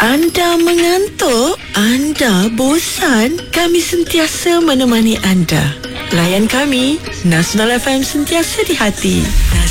Anda mengantuk? Anda bosan? Kami sentiasa menemani anda. Layan kami, Nasional FM sentiasa di hati.